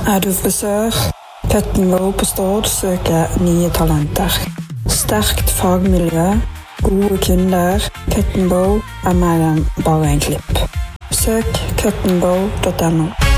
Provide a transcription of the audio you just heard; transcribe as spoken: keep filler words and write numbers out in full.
Er du frisør? Cut and Go på Stord søker nye talenter. Sterkt fagmiljø, gode kunder. Cut and Go er mer enn bare en klipp. Søk cut and go punktum no.